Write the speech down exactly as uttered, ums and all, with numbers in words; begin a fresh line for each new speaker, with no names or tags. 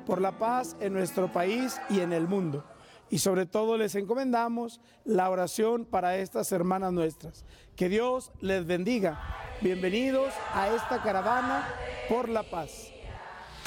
por la paz en nuestro país y en el mundo. Y sobre todo les encomendamos la oración para estas hermanas nuestras. Que Dios les bendiga. Bienvenidos a esta caravana por la paz.